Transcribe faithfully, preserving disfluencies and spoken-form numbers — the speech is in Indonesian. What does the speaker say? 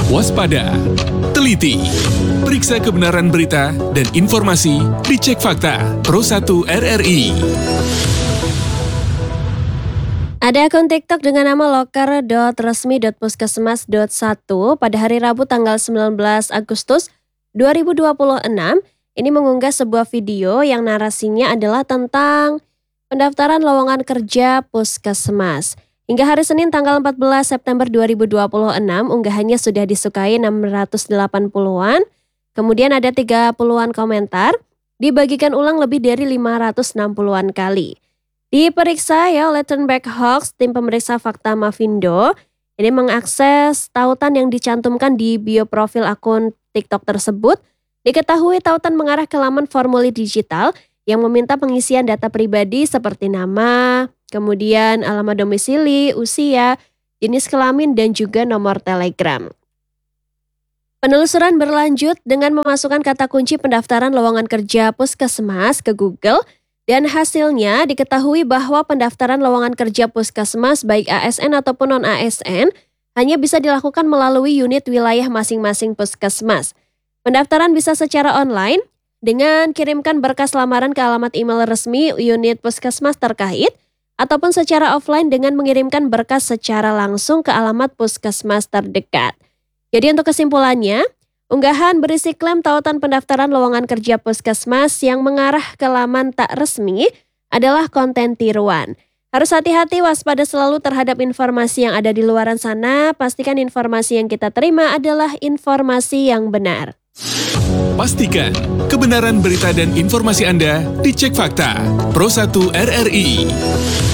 Waspada, teliti, periksa kebenaran berita dan informasi dicek fakta Pro satu R R I. Ada akun TikTok dengan nama loker dot resmi dot puskesmas dot satu pada hari Rabu tanggal sembilan belas Agustus dua ribu dua puluh enam ini mengunggah sebuah video yang narasinya adalah tentang pendaftaran lowongan kerja puskesmas. Hingga hari Senin tanggal empat belas September dua ribu dua puluh enam, unggahannya sudah disukai enam ratus delapan puluhan, kemudian ada tiga puluhan komentar, dibagikan ulang lebih dari lima ratus enam puluhan kali. Diperiksa ya oleh Turnback Hoax, tim pemeriksa fakta Mavindo, ini mengakses tautan yang dicantumkan di bio profil akun TikTok tersebut. Diketahui tautan mengarah ke laman formulir digital yang meminta pengisian data pribadi seperti nama, kemudian alamat domisili, usia, jenis kelamin, dan juga nomor telegram. Penelusuran berlanjut dengan memasukkan kata kunci pendaftaran lowongan kerja puskesmas ke Google, dan hasilnya diketahui bahwa pendaftaran lowongan kerja puskesmas baik A S N ataupun non-A S N hanya bisa dilakukan melalui unit wilayah masing-masing puskesmas. Pendaftaran bisa secara online dengan kirimkan berkas lamaran ke alamat email resmi unit puskesmas terkait ataupun secara offline dengan mengirimkan berkas secara langsung ke alamat puskesmas terdekat. Jadi untuk kesimpulannya, unggahan berisi klaim tautan pendaftaran lowongan kerja puskesmas yang mengarah ke laman tak resmi adalah konten tiruan. Harus hati-hati, waspada selalu terhadap informasi yang ada di luaran sana. Pastikan informasi yang kita terima adalah informasi yang benar. Pastikan kebenaran berita dan informasi Anda dicek fakta Pro satu R R I.